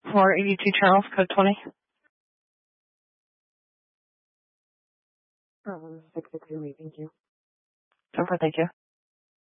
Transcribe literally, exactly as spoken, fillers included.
four eighty-two Charles, code twenty. Um, six six zero eight, thank you. Over, thank you.